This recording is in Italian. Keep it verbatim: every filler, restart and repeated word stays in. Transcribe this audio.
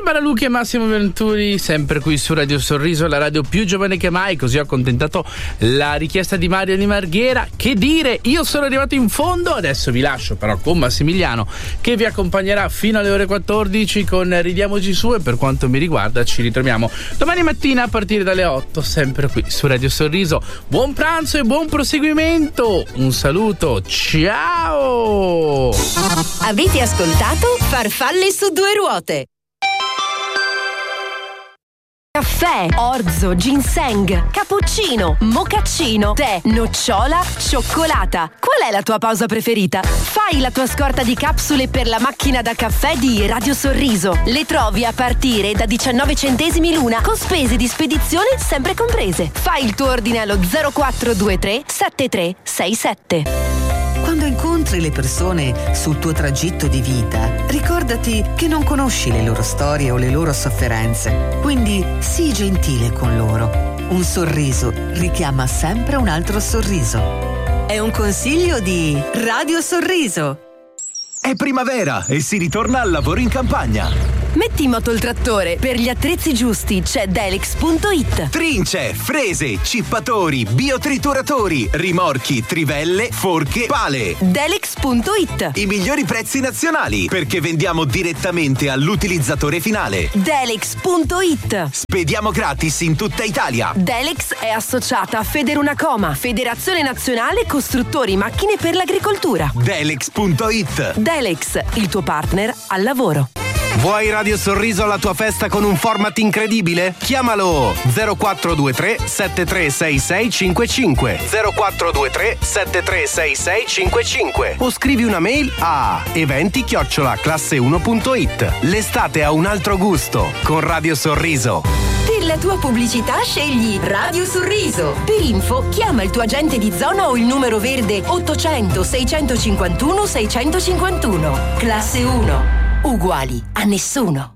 Barbara Luchi e Massimo Venturi, sempre qui su Radio Sorriso, la radio più giovane che mai. Così ho accontentato la richiesta di Mario Di Marghera. Che dire, io sono arrivato in fondo, adesso vi lascio però con Massimiliano che vi accompagnerà fino alle ore quattordici con Ridiamoci Su, e per quanto mi riguarda ci ritroviamo domani mattina a partire dalle otto, sempre qui su Radio Sorriso. Buon pranzo e buon proseguimento, un saluto, ciao! Avete ascoltato Farfalle su due ruote. Caffè, orzo, ginseng, cappuccino, mocaccino, tè, nocciola, cioccolata. Qual è la tua pausa preferita? Fai la tua scorta di capsule per la macchina da caffè di Radio Sorriso. Le trovi a partire da diciannove centesimi l'una, con spese di spedizione sempre comprese. Fai il tuo ordine allo zero quattro due tre sette tre sei sette. Quando incontri le persone sul tuo tragitto di vita, ricordati che non conosci le loro storie o le loro sofferenze. Quindi sii gentile con loro. Un sorriso richiama sempre un altro sorriso. È un consiglio di Radio Sorriso. È primavera e si ritorna al lavoro in campagna. Metti in moto il trattore. Per gli attrezzi giusti c'è Delex punto it. Trince, frese, cippatori, biotrituratori, rimorchi, trivelle, forche, pale. Delex punto it. I migliori prezzi nazionali, perché vendiamo direttamente all'utilizzatore finale. Delex punto it. Spediamo gratis in tutta Italia. Delex è associata a Federunacoma, Federazione Nazionale Costruttori Macchine per l'Agricoltura. Delex punto it. Delex, il tuo partner al lavoro. Vuoi Radio Sorriso alla tua festa con un format incredibile? Chiamalo zero quattro due tre sette tre sei sei cinque cinque zero quattro due tre sette tre sei sei cinque cinque o scrivi una mail a eventi chiocciola classe uno punto it. L'estate ha un altro gusto con Radio Sorriso. Per la tua pubblicità scegli Radio Sorriso. Per info chiama il tuo agente di zona o il numero verde ottocento seicentocinquantuno seicentocinquantuno. Classe uno. Uguali a nessuno.